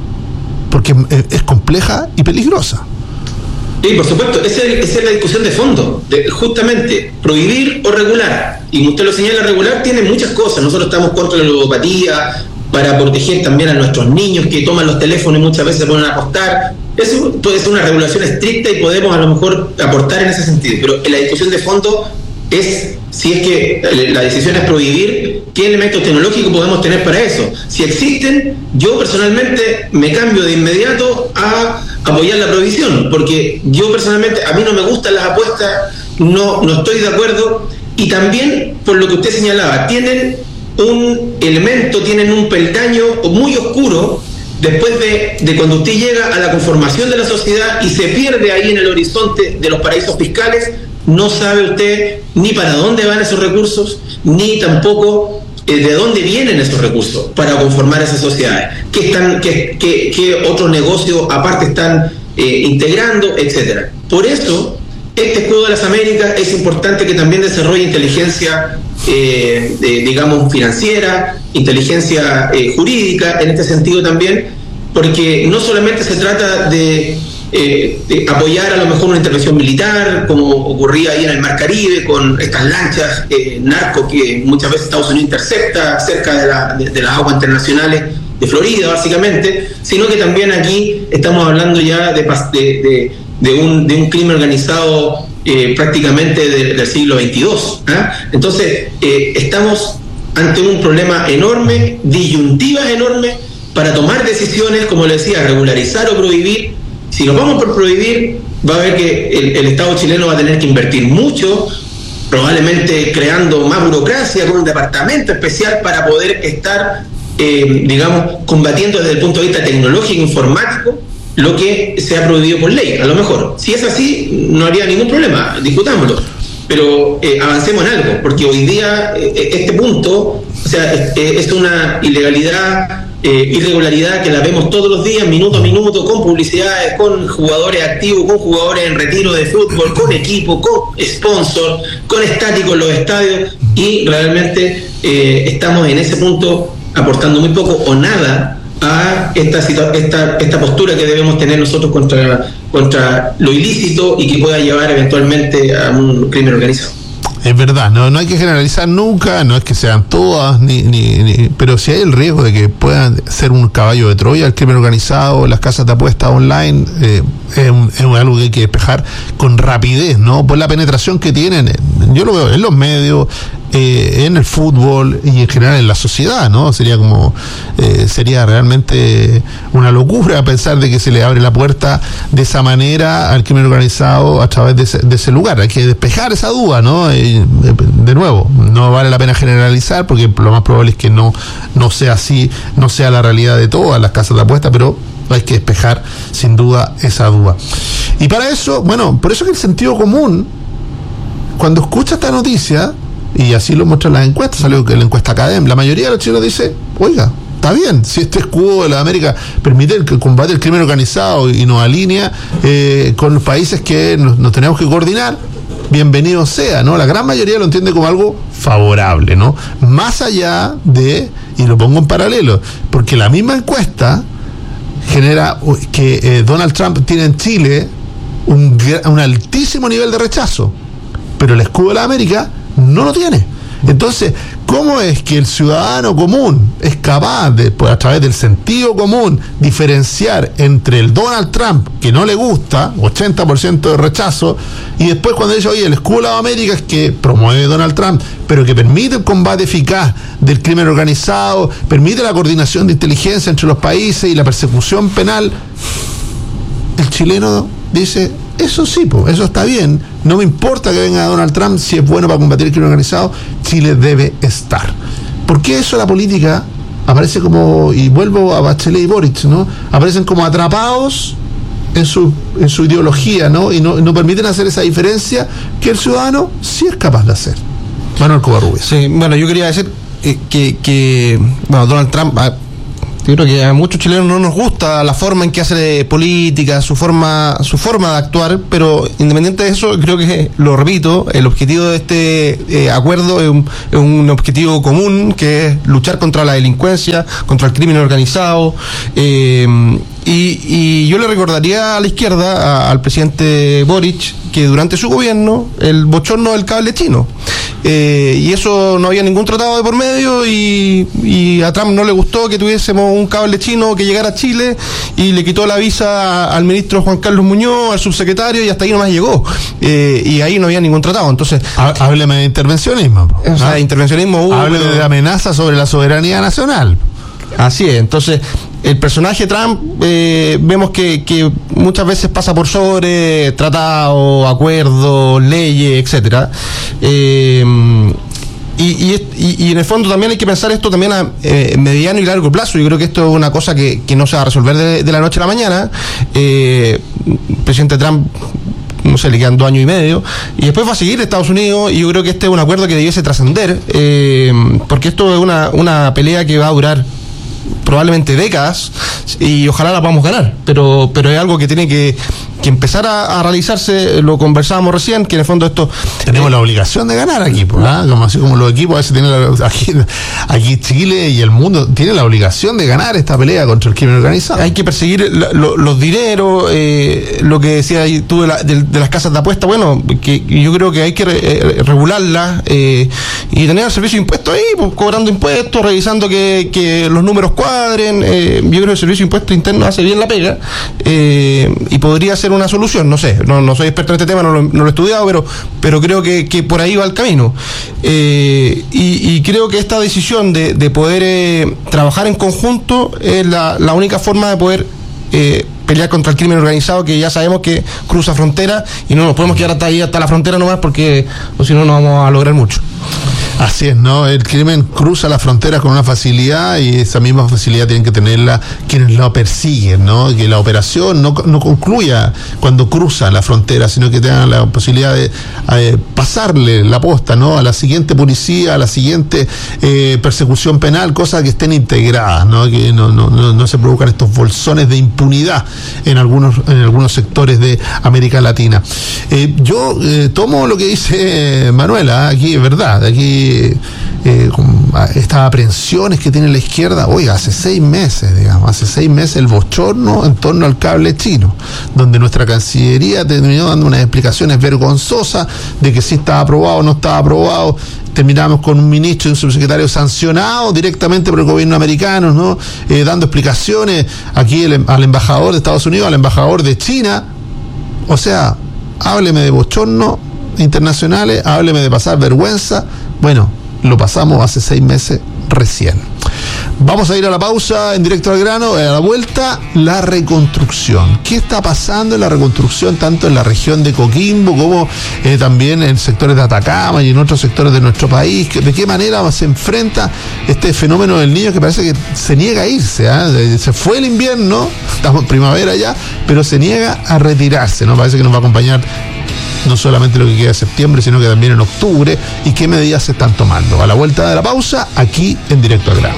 porque es, es compleja y peligrosa. Sí, por supuesto, esa es, esa es la discusión de fondo, de justamente prohibir o regular. Y usted lo señala, regular tiene muchas cosas. Nosotros estamos contra la ludopatía, para proteger también a nuestros niños que toman los teléfonos y muchas veces se ponen a apostar. Eso puede ser una regulación estricta y podemos a lo mejor aportar en ese sentido. Pero la discusión de fondo es si es que la decisión es prohibir, ¿qué elementos tecnológicos podemos tener para eso? Si existen, yo personalmente me cambio de inmediato a apoyar la prohibición, porque yo personalmente, a mí no me gustan las apuestas, no, no estoy de acuerdo, y también, por lo que usted señalaba, tienen un elemento, tienen un peldaño muy oscuro después de, de cuando usted llega a la conformación de la sociedad y se pierde ahí en el horizonte de los paraísos fiscales. No sabe usted ni para dónde van esos recursos, ni tampoco eh, de dónde vienen esos recursos para conformar esas sociedades, qué, están, qué, qué, qué otros negocios aparte están eh, integrando, etcétera. Por eso, este escudo de las Américas es importante que también desarrolle inteligencia, eh, de, digamos, financiera, inteligencia eh, jurídica, en este sentido también, porque no solamente se trata de Eh, de apoyar a lo mejor una intervención militar, como ocurría ahí en el Mar Caribe con estas lanchas eh, narco que muchas veces Estados Unidos intercepta cerca de, la, de, de las aguas internacionales de Florida, básicamente, sino que también aquí estamos hablando ya de, de, de, de, un, de un crimen organizado eh, prácticamente de, del siglo veintidós. ¿eh? Entonces, eh, estamos ante un problema enorme, disyuntivas enormes, para tomar decisiones, como le decía, regularizar o prohibir. Si nos vamos por prohibir, va a ver que el, el Estado chileno va a tener que invertir mucho, probablemente creando más burocracia, con un departamento especial para poder estar, eh, digamos, combatiendo desde el punto de vista tecnológico, informático, lo que se ha prohibido por ley. A lo mejor, si es así, no habría ningún problema, discutámoslo. Pero eh, avancemos en algo, porque hoy día eh, este punto, o sea, es, es una ilegalidad, eh, irregularidad que la vemos todos los días, minuto a minuto, con publicidades, con jugadores activos, con jugadores en retiro de fútbol, con equipo, con sponsor, con estáticos en los estadios, y realmente eh, estamos en ese punto aportando muy poco o nada a esta, esta, esta postura que debemos tener nosotros contra, contra lo ilícito y que pueda llevar eventualmente a un crimen organizado. Es verdad, no, no hay que generalizar nunca, no es que sean todas, ni, ni, ni, pero si hay el riesgo de que puedan ser un caballo de Troya el crimen organizado, las casas de apuestas online, eh, es, un, es algo que hay que despejar con rapidez, ¿no? Por la penetración que tienen, yo lo veo en los medios, eh, en el fútbol y en general en la sociedad, ¿no? Sería como, eh, sería realmente una locura pensar de que se le abre la puerta de esa manera al crimen organizado a través de ese, de ese lugar. Hay que despejar esa duda, ¿no? Eh, de nuevo, no vale la pena generalizar porque lo más probable es que no, no sea así, no sea la realidad de todas las casas de apuestas, pero hay que despejar sin duda esa duda. Y para eso, bueno, por eso que el sentido común, cuando escucha esta noticia, y así lo muestran las encuestas, salió que la encuesta Academ, la mayoría de los chilenos dice, oiga, está bien, si este escudo de la América permite el combate del crimen organizado y nos alinea eh, con los países que nos, nos tenemos que coordinar, bienvenido sea, ¿no? La gran mayoría lo entiende como algo favorable, ¿no? Más allá de, y lo pongo en paralelo, porque la misma encuesta genera que eh, Donald Trump tiene en Chile un, un altísimo nivel de rechazo, pero el escudo de la América no lo tiene. Entonces, ¿cómo es que el ciudadano común es capaz de, pues, a través del sentido común, diferenciar entre el Donald Trump, que no le gusta, ochenta por ciento de rechazo, y después cuando dice, oye, el escudo de la América es que promueve Donald Trump, pero que permite el combate eficaz del crimen organizado, permite la coordinación de inteligencia entre los países y la persecución penal? El chileno dice, eso sí, pues, eso está bien. No me importa que venga Donald Trump, si es bueno para combatir el crimen organizado, Chile debe estar. ¿Por qué eso la política aparece como, y vuelvo a Bachelet y Boric, ¿no? Aparecen como atrapados en su, en su ideología, ¿no? Y no, no permiten hacer esa diferencia que el ciudadano sí es capaz de hacer. Manuel Covarrubias. Sí, bueno, yo quería decir eh, que, que, bueno, Donald Trump... Ah, yo creo que a muchos chilenos no nos gusta la forma en que hace política, su forma, su forma de actuar, pero independiente de eso, creo que, lo repito, el objetivo de este eh, acuerdo es un, es un objetivo común, que es luchar contra la delincuencia, contra el crimen organizado. Eh, y, y yo le recordaría a la izquierda, a, al presidente Boric, que durante su gobierno, el bochorno del cable chino. Eh, y eso no había ningún tratado de por medio, y, y a Trump no le gustó que tuviésemos un cable chino que llegara a Chile, y le quitó la visa al ministro Juan Carlos Muñoz, al subsecretario, y hasta ahí nomás llegó. Eh, y ahí no había ningún tratado. Entonces, hábleme de intervencionismo. O sea, ¿Ah? intervencionismo hubo, hábleme pero... de amenaza sobre la soberanía nacional. Así es. Entonces, el personaje Trump, eh, vemos que, que muchas veces pasa por sobre tratados, acuerdos, leyes, etcétera. Eh, y, y, y, y en el fondo también hay que pensar esto también a eh, mediano y largo plazo. Yo creo que esto es una cosa que, que no se va a resolver de, de la noche a la mañana. Eh, el presidente Trump, no sé, le quedan dos años y medio, y después va a seguir Estados Unidos, y yo creo que este es un acuerdo que debiese trascender, eh, porque esto es una, una pelea que va a durar probablemente décadas, y ojalá la podamos ganar, pero pero es algo que tiene que, que empezar a, a realizarse. Lo conversábamos recién, que en el fondo esto... Tenemos eh, la obligación de ganar aquí, pues, ¿ah? Como así como los equipos a veces tienen la, aquí, aquí Chile y el mundo tienen la obligación de ganar esta pelea contra el crimen organizado. Hay que perseguir la, lo, los dineros, eh, lo que decía tú de, la, de, de las casas de apuesta, bueno, que yo creo que hay que re, eh, regularlas, eh, y tener el servicio de impuestos ahí, pues, cobrando impuestos, revisando que, que los números cuadren. Eh, yo creo que el servicio de impuestos internos hace bien la pega, eh, y podría ser una solución. No sé, no, no soy experto en este tema, no lo, no lo he estudiado, pero, pero creo que, que por ahí va el camino. Eh, y, y creo que esta decisión de, de poder eh, trabajar en conjunto es la, la única forma de poder eh, pelear contra el crimen organizado, que ya sabemos que cruza fronteras, y no nos podemos quedar hasta ahí, hasta la frontera nomás, porque o si no, no vamos a lograr mucho. Así es, ¿no? El crimen cruza las fronteras con una facilidad, y esa misma facilidad tienen que tenerla quienes lo persiguen, ¿no? Que la operación no, no concluya cuando cruza la frontera, sino que tengan la posibilidad de eh, pasarle la posta, ¿no? A la siguiente policía, a la siguiente eh, persecución penal, cosas que estén integradas, ¿no? Que no, no, no, no se provocan estos bolsones de impunidad en algunos, en algunos sectores de América Latina. Eh, yo eh, tomo lo que dice Manuela, aquí es verdad, aquí Eh, estas aprensiones que tiene la izquierda, oiga, hace seis meses, digamos, hace seis meses el bochorno en torno al cable chino, donde nuestra Cancillería terminó dando unas explicaciones vergonzosas de que si estaba aprobado o no estaba aprobado. Terminamos con un ministro y un subsecretario sancionados directamente por el gobierno americano, ¿no? Eh, dando explicaciones aquí el, al embajador de Estados Unidos, al embajador de China. O sea, hábleme de bochorno internacionales, hábleme de pasar vergüenza. Bueno, lo pasamos hace seis meses recién. Vamos a ir a la pausa en Directo al Grano. A la vuelta, la reconstrucción. ¿Qué está pasando en la reconstrucción tanto en la región de Coquimbo como eh, también en sectores de Atacama y en otros sectores de nuestro país? ¿De qué manera se enfrenta este fenómeno del niño que parece que se niega a irse? ¿eh? Se fue el invierno, estamos en primavera ya, pero se niega a retirarse, ¿no? Parece que nos va a acompañar no solamente lo que queda de septiembre, sino que también en octubre, y qué medidas se están tomando. A la vuelta de la pausa, aquí en Directo al Grano.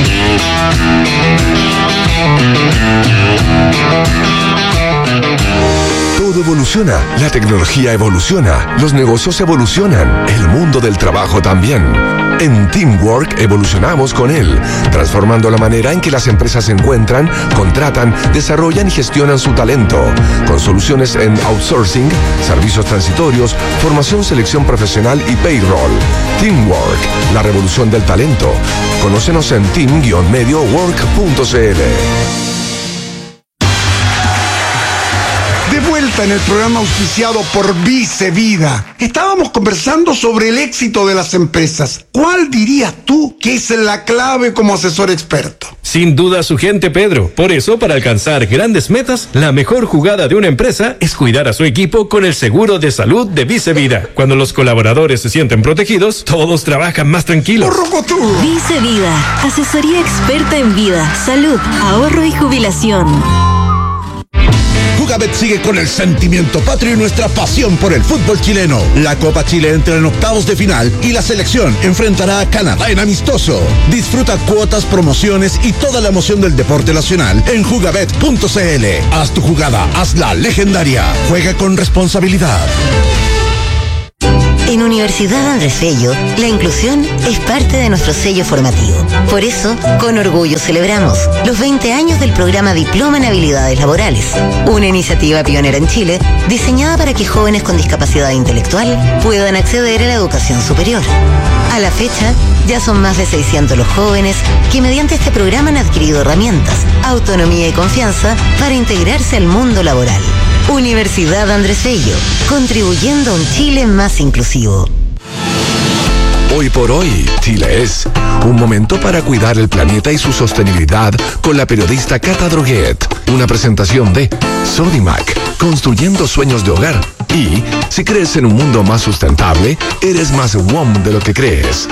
Todo evoluciona, la tecnología evoluciona, los negocios evolucionan, el mundo del trabajo también. En Teamwork evolucionamos con él, transformando la manera en que las empresas encuentran, contratan, desarrollan y gestionan su talento, con soluciones en outsourcing, servicios transitorios, formación, selección profesional y payroll. Teamwork, la revolución del talento. Conócenos en team guion medio work punto c l. vuelta en el programa auspiciado por Vice Vida. Estábamos conversando sobre el éxito de las empresas. ¿Cuál dirías tú que es la clave como asesor experto? Sin duda su gente, Pedro. Por eso, para alcanzar grandes metas, la mejor jugada de una empresa es cuidar a su equipo con el seguro de salud de Vice Vida. Cuando los colaboradores se sienten protegidos, todos trabajan más tranquilos. Vice Vida, asesoría experta en vida, salud, ahorro y jubilación. Jugabet sigue con el sentimiento patrio y nuestra pasión por el fútbol chileno. La Copa Chile entra en octavos de final y la selección enfrentará a Canadá en amistoso. Disfruta cuotas, promociones y toda la emoción del deporte nacional en jugabet punto c l. Haz tu jugada, hazla legendaria. Juega con responsabilidad. En Universidad Andrés Bello, la inclusión es parte de nuestro sello formativo. Por eso, con orgullo celebramos los veinte años del programa Diploma en Habilidades Laborales, una iniciativa pionera en Chile diseñada para que jóvenes con discapacidad intelectual puedan acceder a la educación superior. A la fecha, ya son más de seiscientos los jóvenes que mediante este programa han adquirido herramientas, autonomía y confianza para integrarse al mundo laboral. Universidad Andrés Bello, contribuyendo a un Chile más inclusivo. Hoy por hoy, Chile es un momento para cuidar el planeta y su sostenibilidad con la periodista Cata Droguet. Una presentación de Sodimac, construyendo sueños de hogar. Y si crees en un mundo más sustentable, eres más W O M de lo que crees.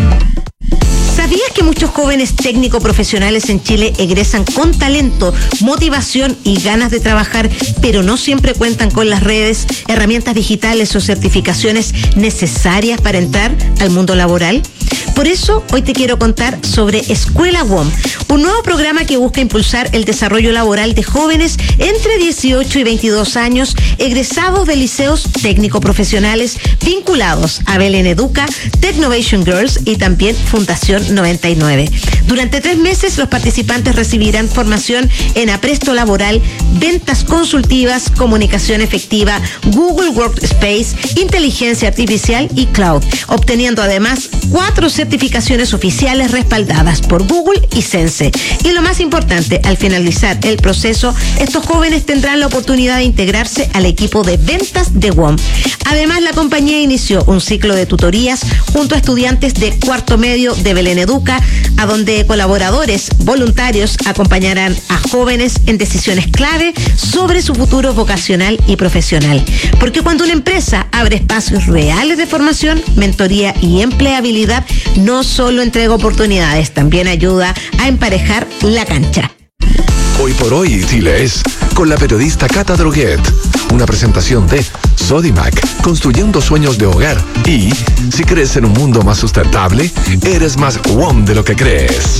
¿Sabías que muchos jóvenes técnico profesionales en Chile egresan con talento, motivación y ganas de trabajar, pero no siempre cuentan con las redes, herramientas digitales o certificaciones necesarias para entrar al mundo laboral? Por eso, hoy te quiero contar sobre Escuela W O M, un nuevo programa que busca impulsar el desarrollo laboral de jóvenes entre dieciocho y veintidós años, egresados de liceos técnico-profesionales vinculados a Belén Educa, Technovation Girls y también Fundación noventa y nueve. Durante tres meses, los participantes recibirán formación en apresto laboral, ventas consultivas, comunicación efectiva, Google Workspace, inteligencia artificial y cloud, obteniendo además cuatro certificaciones oficiales respaldadas por Google y Sense. Y lo más importante, al finalizar el proceso, estos jóvenes tendrán la oportunidad de integrarse al equipo de ventas de W O M. Además, la compañía inició un ciclo de tutorías junto a estudiantes de cuarto medio de Belén Educa, a donde colaboradores voluntarios acompañarán a jóvenes en decisiones clave sobre su futuro vocacional y profesional. Porque cuando una empresa abre espacios reales de formación, mentoría y empleabilidad, no solo entrega oportunidades, también ayuda a emparejar la cancha. Hoy por hoy, Chile es con la periodista Cata Droguet. Una presentación de Sodimac, construyendo sueños de hogar. Y si crees en un mundo más sustentable, eres más W O M de lo que crees.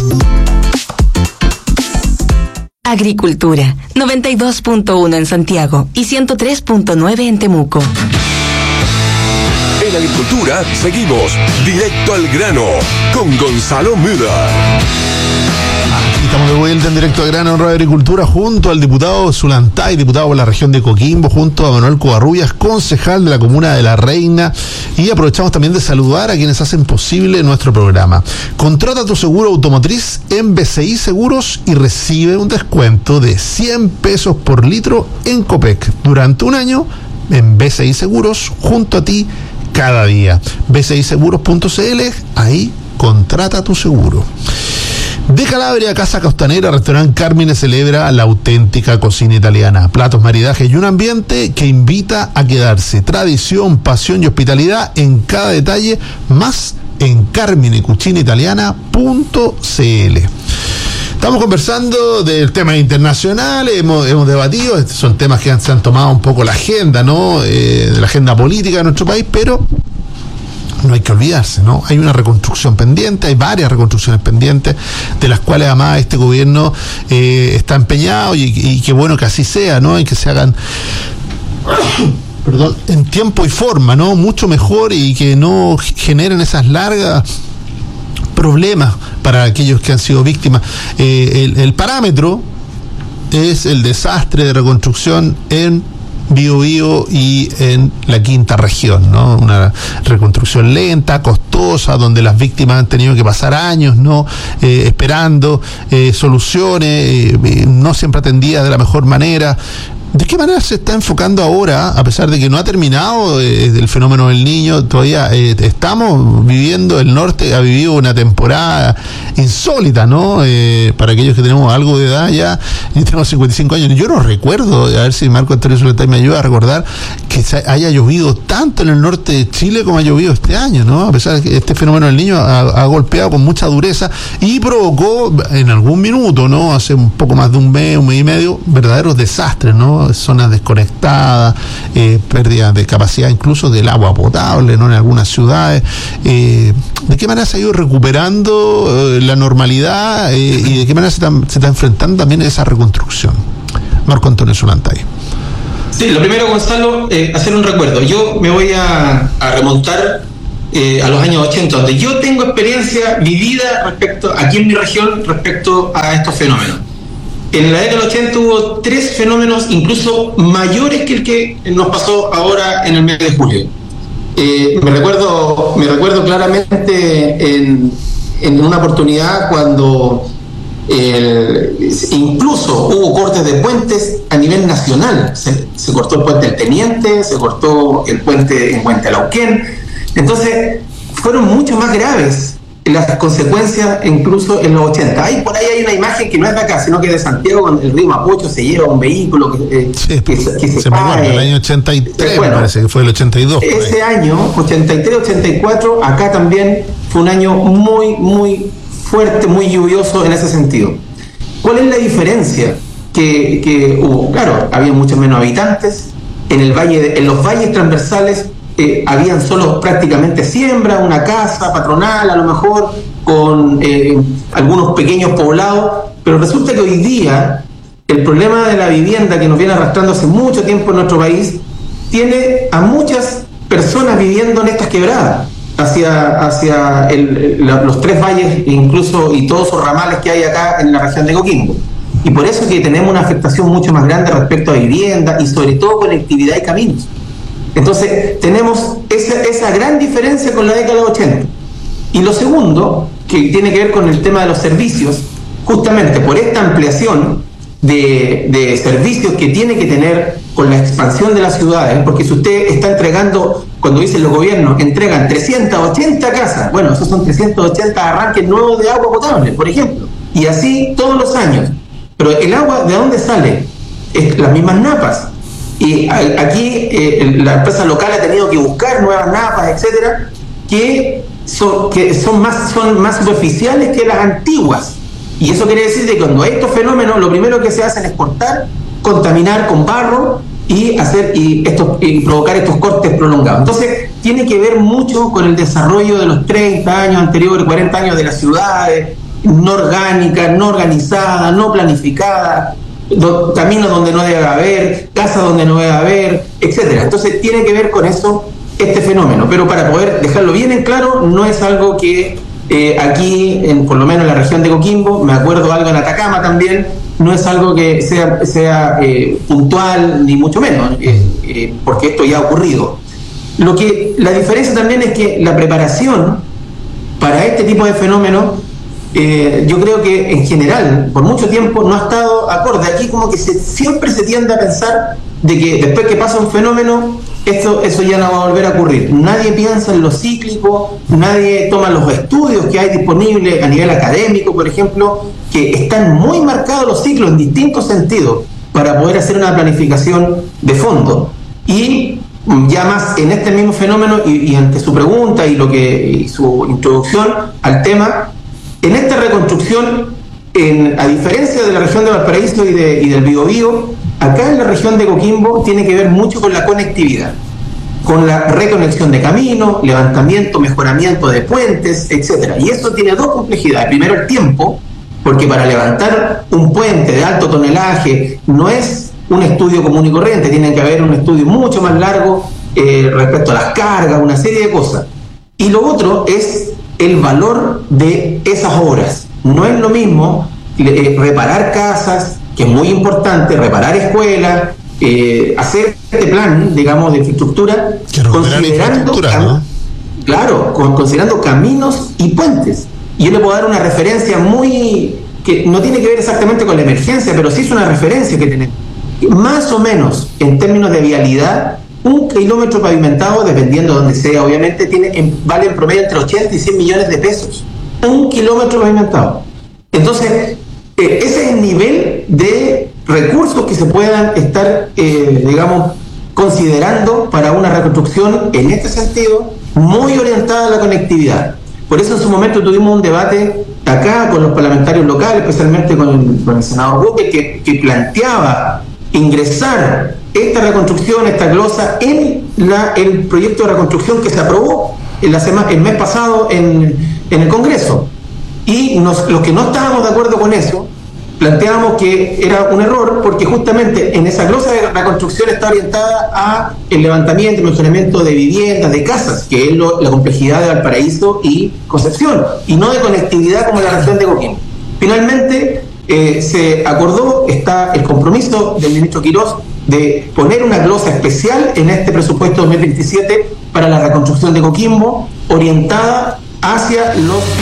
Agricultura, noventa y dos punto uno en Santiago y ciento tres punto nueve en Temuco. En Agricultura seguimos directo al grano con Gonzalo Müller. Estamos de vuelta en Directo al Grano en Radio Agricultura junto al diputado Zulantay, diputado por la región de Coquimbo, junto a Manuel Covarrubias, concejal de la comuna de La Reina, y aprovechamos también de saludar a quienes hacen posible nuestro programa. Contrata tu seguro automotriz en B C I Seguros y recibe un descuento de cien pesos por litro en Copec durante un año en B C I Seguros, junto a ti cada día. B C I seguros punto c l, ahí contrata tu seguro. De Calabria, Casa Costanera, Restaurante Carmine celebra la auténtica cocina italiana. Platos, maridajes y un ambiente que invita a quedarse. Tradición, pasión y hospitalidad en cada detalle, más en carmine cucina italiana punto c l. Estamos conversando del tema internacional, hemos, hemos debatido, estos son temas que han, se han tomado un poco la agenda, ¿no? Eh, de la agenda política de nuestro país, pero no hay que olvidarse, ¿no? Hay una reconstrucción pendiente, hay varias reconstrucciones pendientes, de las cuales además este gobierno eh, está empeñado, y, y qué bueno que así sea, ¿no? Y que se hagan perdón, en tiempo y forma, ¿no? Mucho mejor, y que no generen esas largas problemas para aquellos que han sido víctimas. Eh, el, el parámetro es el desastre de reconstrucción en Biobío y en la quinta región, ¿no? Una reconstrucción lenta, costosa, donde las víctimas han tenido que pasar años, ¿no? Eh, esperando eh, soluciones, eh, no siempre atendidas de la mejor manera. ¿De qué manera se está enfocando ahora, a pesar de que no ha terminado eh, el fenómeno del Niño, todavía eh, estamos viviendo, el norte ha vivido una temporada insólita, ¿no? Eh, para aquellos que tenemos algo de edad ya, y tenemos cincuenta y cinco años, yo no recuerdo, a ver si Marco Antonio Zulantay me ayuda a recordar, que haya llovido tanto en el norte de Chile como ha llovido este año, ¿no? A pesar de que este fenómeno del Niño ha, ha golpeado con mucha dureza y provocó en algún minuto, ¿no? Hace un poco más de un mes, un mes y medio, verdaderos desastres, ¿no? Zonas desconectadas, eh, pérdida de capacidad incluso del agua potable, ¿no? En algunas ciudades. Eh, ¿De qué manera se ha ido recuperando eh, la normalidad eh, y de qué manera se está, se está enfrentando también esa reconstrucción? Marco Antonio Zulantay. Sí, lo primero, Gonzalo, eh, hacer un recuerdo. Yo me voy a, a remontar eh, a los años ochenta, donde yo tengo experiencia vivida respecto, aquí en mi región, respecto a estos fenómenos. En la década del ochenta hubo tres fenómenos incluso mayores que el que nos pasó ahora en el mes de julio. Eh, me recuerdo, me recuerdo claramente en, en una oportunidad cuando eh, incluso hubo cortes de puentes a nivel nacional. Se, se cortó el puente del Teniente, se cortó el puente en Huentelauquén. Entonces fueron mucho más graves las consecuencias incluso en los ochenta. Ahí por ahí hay una imagen que no es de acá, sino que de Santiago, con el río Mapocho se lleva un vehículo que, eh, sí, que, que se, se me acuerda, el año ochenta y tres, bueno, me parece que fue el ochenta y dos. Ese año, ochenta y tres, ochenta y cuatro, acá también fue un año muy, muy fuerte, muy lluvioso en ese sentido. ¿Cuál es la diferencia que, que hubo? Claro, había muchos menos habitantes, en el valle, de, en los valles transversales Eh, habían solo prácticamente siembra, una casa patronal a lo mejor, con eh, algunos pequeños poblados, pero resulta que hoy día el problema de la vivienda que nos viene arrastrando hace mucho tiempo en nuestro país tiene a muchas personas viviendo en estas quebradas, hacia, hacia el, la, los tres valles incluso y todos esos ramales que hay acá en la región de Coquimbo. Y por eso es que tenemos una afectación mucho más grande respecto a vivienda y sobre todo conectividad y caminos. Entonces tenemos esa, esa gran diferencia con la década de ochenta. Y lo segundo, que tiene que ver con el tema de los servicios, justamente por esta ampliación de, de servicios que tiene que tener con la expansión de las ciudades, porque si usted está entregando, cuando dicen los gobiernos, entregan trescientas ochenta casas, bueno, esos son trescientos ochenta arranques nuevos de agua potable, por ejemplo, y así todos los años. Pero el agua, ¿de dónde sale? Es las mismas napas. Y aquí eh, la empresa local ha tenido que buscar nuevas napas, etcétera, que son, que son más son más superficiales que las antiguas. Y eso quiere decir que cuando hay estos fenómenos, lo primero que se hace es exportar, contaminar con barro y hacer y, estos, y provocar estos cortes prolongados. Entonces tiene que ver mucho con el desarrollo de los treinta años anteriores, cuarenta años de las ciudades, no orgánicas, no organizadas, no planificadas, do, caminos donde no debe haber, casas donde no debe haber, etcétera. Entonces tiene que ver con eso este fenómeno, pero para poder dejarlo bien en claro, no es algo que eh, aquí, en, por lo menos en la región de Coquimbo, me acuerdo algo en Atacama también, no es algo que sea, sea eh, puntual, ni mucho menos, eh, eh, porque esto ya ha ocurrido. Lo que, la diferencia también es que la preparación para este tipo de fenómenos, eh, yo creo que en general, por mucho tiempo, no ha estado acorde. Aquí como que se, siempre se tiende a pensar de que después que pasa un fenómeno, esto, eso ya no va a volver a ocurrir. Nadie piensa en lo cíclico, nadie toma los estudios que hay disponibles a nivel académico, por ejemplo, que están muy marcados los ciclos en distintos sentidos para poder hacer una planificación de fondo. Y ya más en este mismo fenómeno, y, y ante su pregunta y, lo que, y su introducción al tema, en esta reconstrucción, en, a diferencia de la región de Valparaíso y, de, y del Biobío, acá en la región de Coquimbo tiene que ver mucho con la conectividad, con la reconexión de caminos, levantamiento, mejoramiento de puentes, etcétera. Y eso tiene dos complejidades. Primero, el tiempo, porque para levantar un puente de alto tonelaje no es un estudio común y corriente, tiene que haber un estudio mucho más largo eh, respecto a las cargas, una serie de cosas. Y lo otro es el valor de esas obras. No es lo mismo eh, reparar casas, que es muy importante, reparar escuelas, eh, hacer este plan, digamos, de infraestructura, considerando, infraestructura, ¿no? Claro, con, considerando caminos y puentes. Y yo le puedo dar una referencia muy, que no tiene que ver exactamente con la emergencia, pero sí es una referencia que tenemos. más o menos, en términos de vialidad, un kilómetro pavimentado, dependiendo de donde sea, obviamente, tiene en, vale en promedio entre ochenta y cien millones de pesos. Un kilómetro pavimentado. Entonces, eh, ese es el nivel de recursos que se puedan estar, eh, digamos, considerando para una reconstrucción en este sentido, muy orientada a la conectividad. Por eso en su momento tuvimos un debate acá con los parlamentarios locales, especialmente con el, con el senador Buque, que, que planteaba ingresar esta reconstrucción, esta glosa, en la, el proyecto de reconstrucción que se aprobó en la semana, el mes pasado en, en el Congreso. Y nos, los que no estábamos de acuerdo con eso, planteábamos que era un error, porque justamente en esa glosa de reconstrucción está orientada a el levantamiento y mejoramiento de viviendas, de casas, que es lo, la complejidad de Valparaíso y Concepción, y no de conectividad como en la región de Coquimbo. Finalmente eh, se acordó, está el compromiso del ministro Quirós de poner una glosa especial en este presupuesto dos mil veintisiete para la reconstrucción de Coquimbo, orientada hacia los